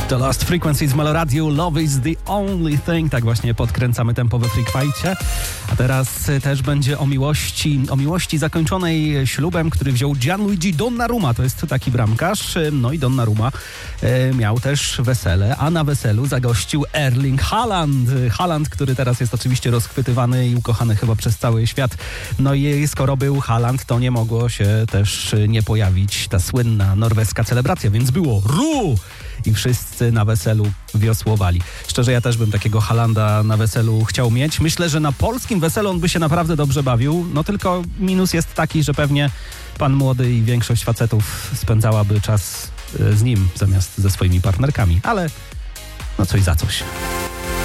The Lost Frequencies, Meloradiu, Love is the only thing. Tak właśnie podkręcamy tempo we Freak Fightie. A teraz też będzie o miłości zakończonej ślubem, który wziął Gianluigi Donnarumma. To jest taki bramkarz. No i Donnarumma miał też wesele, a na weselu zagościł Erling Haaland. Haaland, który teraz jest oczywiście rozchwytywany i ukochany chyba przez cały świat. No i skoro był Haaland, to nie mogło się też nie pojawić ta słynna norweska celebracja, więc było Ru! I wszyscy na weselu wiosłowali. Szczerze, ja też bym takiego Haalanda na weselu chciał mieć. Myślę, że na polskim weselu on by się naprawdę dobrze bawił. No tylko minus jest taki, że pewnie pan młody i większość facetów spędzałaby czas z nim zamiast ze swoimi partnerkami. Ale no coś za coś.